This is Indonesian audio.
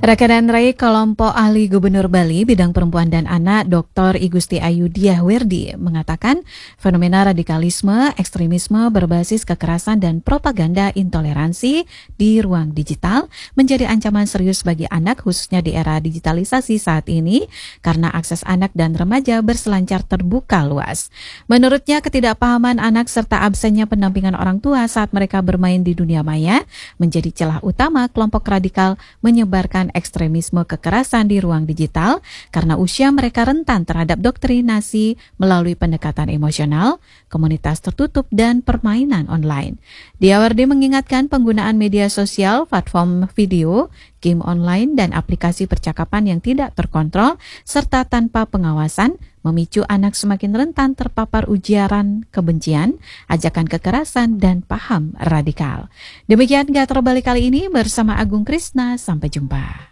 Rekan kelompok ahli Gubernur Bali bidang perempuan dan anak Dr. Igusti Ayu Diahwerdi mengatakan fenomena radikalisme, ekstremisme berbasis kekerasan dan propaganda intoleransi di ruang digital menjadi ancaman serius bagi anak khususnya di era digitalisasi saat ini karena akses anak dan remaja berselancar terbuka luas. Menurutnya ketidakpahaman anak serta absennya pendampingan orang tua saat mereka bermain di dunia maya menjadi celah utama kelompok radikal menyebarkan ekstremisme kekerasan di ruang digital karena usia mereka rentan terhadap doktrinasi melalui pendekatan emosional, komunitas tertutup, dan permainan online. Diahwerdi mengingatkan penggunaan media sosial, platform video, game online, dan aplikasi percakapan yang tidak terkontrol serta tanpa pengawasan memicu anak semakin rentan terpapar ujaran kebencian, ajakan kekerasan, dan paham radikal. Demikian Gak Terbalik kali ini bersama Agung Krisna. Sampai jumpa.